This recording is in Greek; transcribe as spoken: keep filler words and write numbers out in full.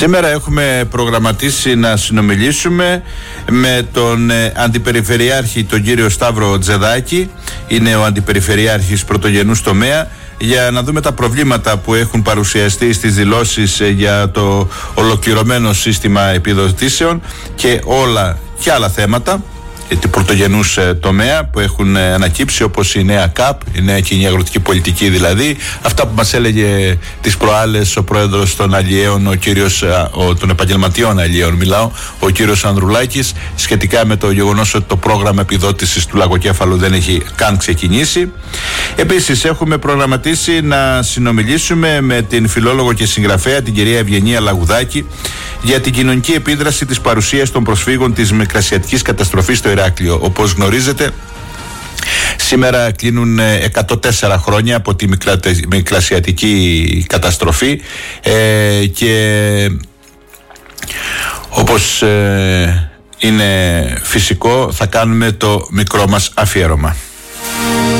Σήμερα έχουμε προγραμματίσει να συνομιλήσουμε με τον ε, Αντιπεριφερειάρχη, τον κύριο Σταύρο Τζεδάκη. Είναι ο Αντιπεριφερειάρχης πρωτογενούς τομέα, για να δούμε τα προβλήματα που έχουν παρουσιαστεί στις δηλώσεις ε, για το ολοκληρωμένο σύστημα επιδοτήσεων και όλα και άλλα θέματα του πρωτογενούς ε, τομέα που έχουν ε, ανακύψει, όπως η νέα ΚΑΠ, η νέα κοινή αγροτική πολιτική δηλαδή, αυτά που μας έλεγε τις προάλλες ο πρόεδρος των αλλιέων, ο κύριος, ο, των επαγγελματιών αλλιέων μιλάω, ο κύριος Ανδρουλάκης, σχετικά με το γεγονός ότι το πρόγραμμα επιδότησης του λαγοκέφαλου δεν έχει καν ξεκινήσει. Επίσης έχουμε προγραμματίσει να συνομιλήσουμε με την φιλόλογο και συγγραφέα την κυρία Ευγενία Λαγουδάκη για την κοινωνική επίδραση της παρουσίας των προσφύγων της μικρασιατικής καταστροφής στο Ηράκλειο. Όπως γνωρίζετε, σήμερα κλείνουν εκατόν τέσσερα χρόνια από τη μικρασιατική καταστροφή ε, και όπως ε, είναι φυσικό θα κάνουμε το μικρό μας αφιέρωμα.